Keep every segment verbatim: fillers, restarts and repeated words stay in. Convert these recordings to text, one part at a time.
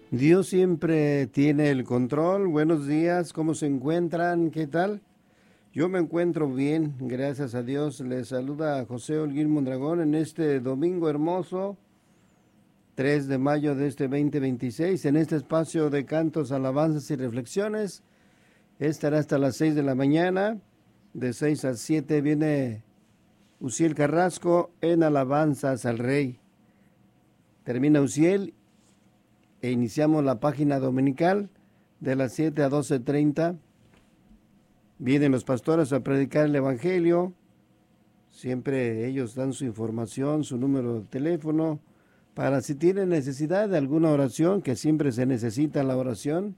Dios siempre tiene el control. Buenos días, ¿cómo se encuentran? ¿Qué tal? Yo me encuentro bien, gracias a Dios. Les saluda José Holguín Mondragón en este domingo hermoso, tres de mayo de este dos mil veintiséis, en este espacio de cantos, alabanzas y reflexiones. Estará hasta las seis de la mañana. De seis a siete viene Uciel Carrasco en alabanzas al Rey. Termina Uciel e iniciamos la página dominical de las siete a doce treinta. Vienen los pastores a predicar el Evangelio. Siempre ellos dan su información, su número de teléfono, para si tienen necesidad de alguna oración, que siempre se necesita la oración.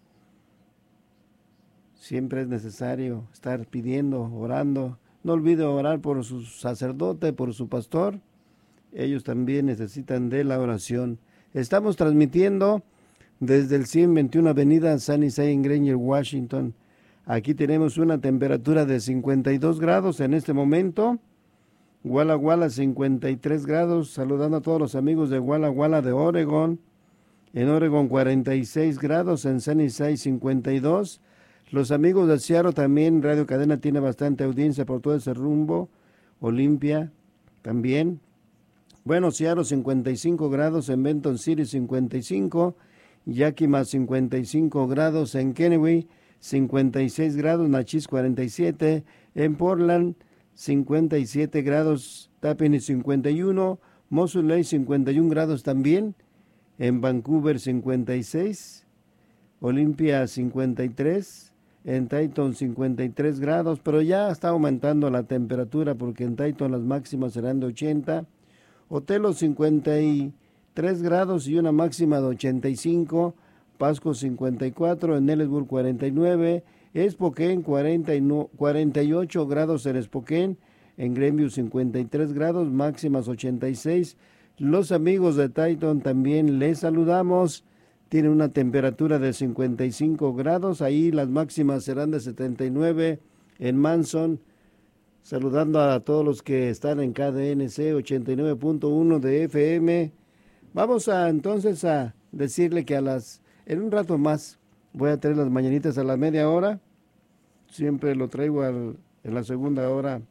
Siempre es necesario estar pidiendo, orando. No olvide orar por su sacerdote, por su pastor. Ellos también necesitan de la oración. Estamos transmitiendo desde el ciento veintiuno Avenida San Isaiah en Granger, Washington. Aquí tenemos una temperatura de cincuenta y dos grados en este momento. Walla Walla cincuenta y tres grados. Saludando a todos los amigos de Walla Walla de Oregon. En Oregon cuarenta y seis grados. En San Isaiah cincuenta y dos. Los amigos de Seattle también. Radio Cadena tiene bastante audiencia por todo ese rumbo. Olimpia también. Bueno, Seattle cincuenta y cinco grados. En Benton City cincuenta y cinco. Yakima cincuenta y cinco grados. En Kennewick cincuenta y seis grados. Nachis cuarenta y siete. En Portland cincuenta y siete grados. Tappan cincuenta y uno. Mosul Lake cincuenta y uno grados también. En Vancouver cincuenta y seis. Olympia cincuenta y tres. En Titan cincuenta y tres grados, pero ya está aumentando la temperatura porque en Titan las máximas serán de ochenta. Otelo cincuenta y tres grados y una máxima de ochenta y cinco. Pasco cincuenta y cuatro. En Ellisburg cuarenta y nueve. Spokane cuarenta y ocho grados en Spokane. En Greenville cincuenta y tres grados, máximas ochenta y seis. Los amigos de Titan también les saludamos. Tiene una temperatura de cincuenta y cinco grados. Ahí las máximas serán de setenta y nueve. En Manson, saludando a todos los que están en K D N C ochenta y nueve punto uno de F M. Vamos a entonces a decirle que a las en un rato más voy a traer las mañanitas a la media hora. Siempre lo traigo al, en la segunda hora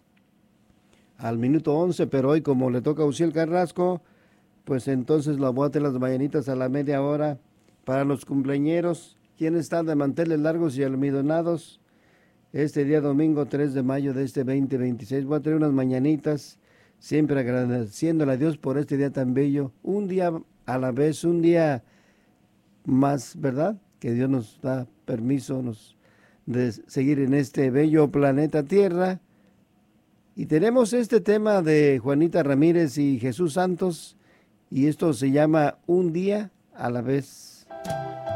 al minuto once, pero hoy como le toca a Uciel Carrasco, pues entonces la voy a traer las mañanitas a la media hora. Para los cumpleañeros, quienes están de manteles largos y almidonados, este día domingo tres de mayo de este veinte veintiséis, voy a traer unas mañanitas, siempre agradeciéndole a Dios por este día tan bello, un día a la vez, un día más, ¿verdad? Que Dios nos da permiso nos, de seguir en este bello planeta Tierra. Y tenemos este tema de Juanita Ramírez y Jesús Santos, y esto se llama Un día a la vez.